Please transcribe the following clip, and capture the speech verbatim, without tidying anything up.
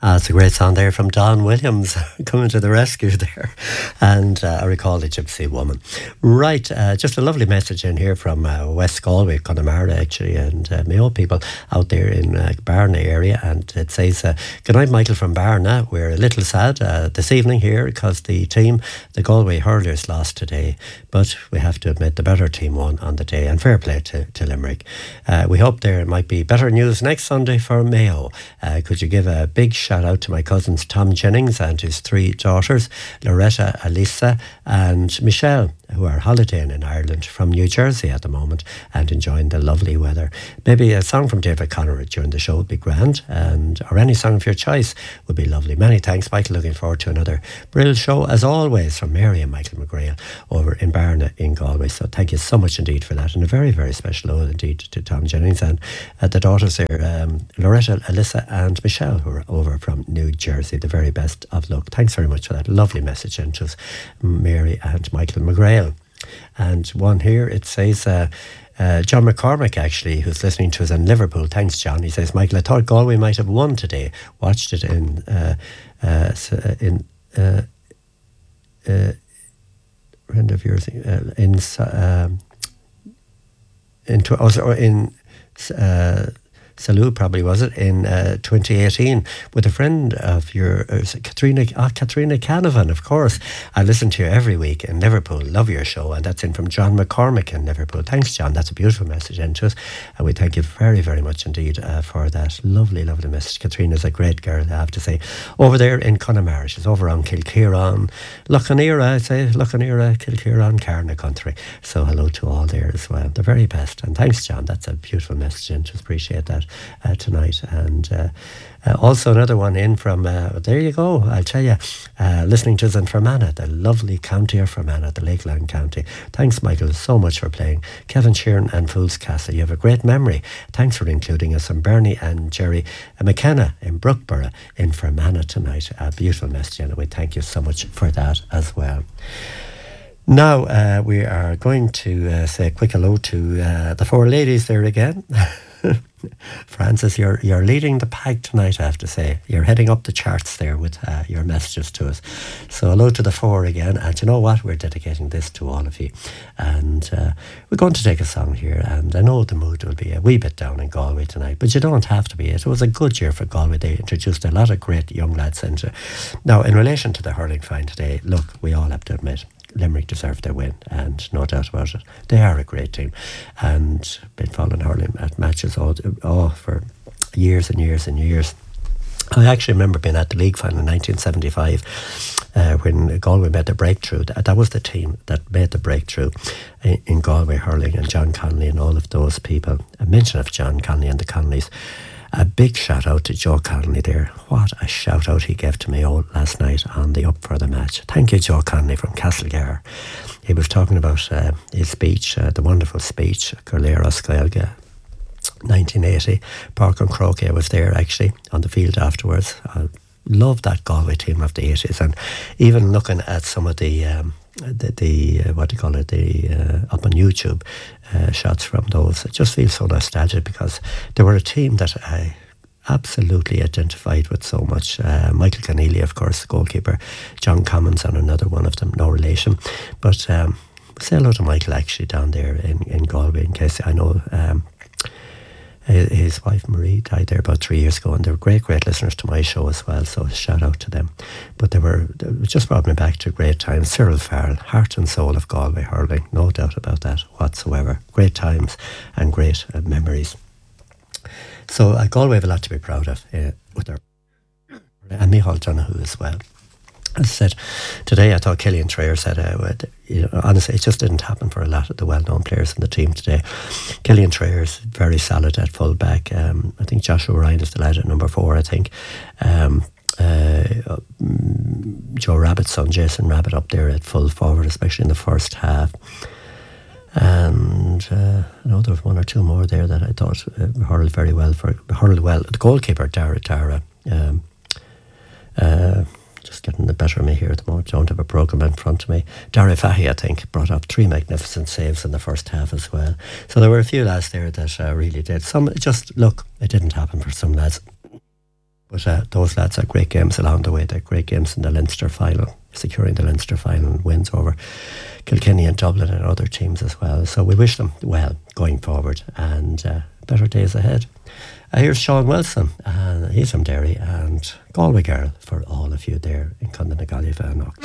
Uh, it's a great song there from Don Williams coming to the rescue there. And uh, I recall the Gypsy Woman. Right, uh, just a lovely message in here from uh, West Galway, Connemara actually, and uh, Mayo people out there in uh, Barna area. And it says, uh, good night, Michael from Barna. We're a little sad uh, this evening here because the team, the Galway Hurlers, lost today. But we have to admit the better team won on the day. And fair play to, to Limerick. Uh, we hope there might be better news next Sunday for Mayo. Uh, could you give a big shout out to my cousins Tom Jennings and his three daughters, Loretta, Alisa and Michelle, who are holidaying in Ireland from New Jersey at the moment and enjoying the lovely weather. Maybe a song from David Connery during the show would be grand, and or any song of your choice would be lovely. Many thanks, Michael. Looking forward to another brilliant show, as always, from Mary and Michael McGrail over in Barna in Galway. So thank you so much indeed for that, and a very, very special ode indeed to Tom Jennings and uh, the daughters there, um, Loretta, Alyssa and Michelle, who are over from New Jersey. The very best of luck. Thanks very much for that lovely message, and to Mary and Michael McGrail. And one here, it says uh, uh, John McCormick actually, who's listening to us in Liverpool. Thanks, John. He says, Michael, I thought Galway might have won today. Watched it in uh, uh, in uh, uh, friend of yours uh, in um, in or in uh, Salou, probably was it, in uh, twenty eighteen with a friend of your, uh, Katrina, ah, Katrina Canavan, of course. I listen to you every week in Liverpool. Love your show. And that's in from John McCormick in Liverpool. Thanks, John. That's a beautiful message into us. And we thank you very, very much indeed uh, for that lovely, lovely message. Katrina's a great girl, I have to say. Over there in Connemara. She's over on Kilkieran, Lochaneera, I'd say, Lochaneera, Kilkieran, Carna country. So hello to all there as well. The very best. And thanks, John. That's a beautiful message into us. Appreciate that. Uh, tonight. And uh, uh, also another one in from uh, there you go, I'll tell you, uh, listening to us in Fermanagh, the lovely county of Fermanagh, the Lakeland county. Thanks, Michael, so much for playing. Kevin Sheeran and Fools Castle, you have a great memory. Thanks for including us. And Bernie and Jerry uh, McKenna in Brookborough in Fermanagh tonight. A beautiful message, and we thank you so much for that as well. Now uh, we are going to uh, say a quick hello to uh, the four ladies there again. Francis, you're you're leading the pack tonight, I have to say. You're heading up the charts there with uh, your messages to us. So hello to the four again. And you know what? We're dedicating this to all of you. And uh, we're going to take a song here. And I know the mood will be a wee bit down in Galway tonight, but you don't have to be. It was a good year for Galway. They introduced a lot of great young lads into. Now, in relation to the hurling final today, look, we all have to admit, Limerick deserved their win, and no doubt about it. They are a great team, and been following hurling at matches all, all for years and years and years. I actually remember being at the league final in nineteen seventy-five uh, when Galway made the breakthrough. That, that was the team that made the breakthrough in, in Galway hurling, and John Connolly and all of those people. A mention of John Connolly and the Connollys. A big shout out to Joe Connolly there. What a shout out he gave to me all last night on the Up for the Match. Thank you, Joe Connolly from Castlegar. He was talking about uh, his speech, uh, the wonderful speech, Curlear Oscailga, nineteen eighty. Park and Croquet was there actually on the field afterwards. I love that Galway team of the eighties, and even looking at some of the um, the, the uh, what do you call it, the uh, up on YouTube uh, shots from those, it just feels so nostalgic because they were a team that I absolutely identified with so much. uh, Michael Keneally, of course, the goalkeeper, John Commons and another one of them, no relation, but um, say hello to Michael actually down there in, in Galway, in case I know um, his wife Marie died there about three years ago, and they were great, great listeners to my show as well, so shout out to them. But they were, they just brought me back to great times. Cyril Farrell, heart and soul of Galway hurling, no doubt about that whatsoever. Great times and great uh, memories. So uh, Galway have a lot to be proud of uh, with their and Micheál Donoghue as well. As I said, today I thought Killian Traer said, uh, you know, honestly, it just didn't happen for a lot of the well-known players in the team today. Killian Traer is very solid at full-back. Um, I think Joshua Ryan is the lad at number four, I think. Um, uh, Joe Rabbitt's son, Jason Rabbitt, up there at full forward, especially in the first half. And uh, I know there was one or two more there that I thought uh, hurled very well. for hurled well. The goalkeeper, Dara, Dara um, uh, just getting the better of me here at the moment. Don't have a programme in front of me. Dara Fahy, I think, brought up three magnificent saves in the first half as well. So there were a few lads there that uh, really did. Some just, look, it didn't happen for some lads. But uh, those lads had great games along the way. They had great games in the Leinster final, securing the Leinster final and wins over Kilkenny and Dublin and other teams as well. So we wish them well going forward and uh, better days ahead. Uh, here's Sean Wilson, and he's from Derry, and Galway Girl for all of you there in Condon Galway.